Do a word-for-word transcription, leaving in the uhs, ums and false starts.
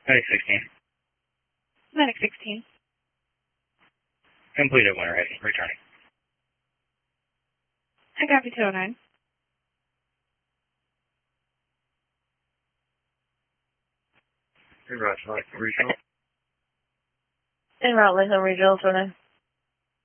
Medic sixteen. Medic sixteen. Completed when ready. Returning. I copy two oh nine. Hey, Roger, like regional. En route, Lakeland Regional, two oh nine.